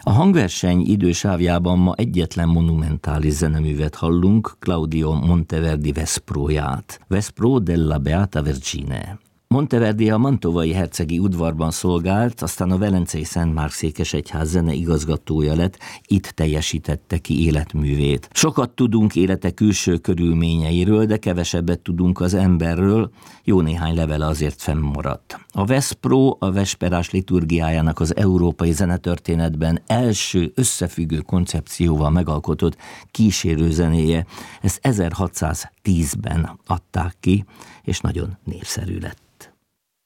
A hangverseny idősávjában ma egyetlen monumentális zeneművet hallunk, Claudio Monteverdi Veszpróját, Veszpró della Beata Vergine. Monteverdi a mantovai hercegi udvarban szolgált, aztán a velencei Szent Márk székesegyház zene igazgatója lett, itt teljesítette ki életművét. Sokat tudunk élete külső körülményeiről, de kevesebbet tudunk az emberről, jó néhány levele azért fennmaradt. A Veszpró a vesperás liturgiájának az európai zenetörténetben első összefüggő koncepcióval megalkotott kísérőzenéje. Ezt 1610-ben adták ki, és nagyon népszerű lett.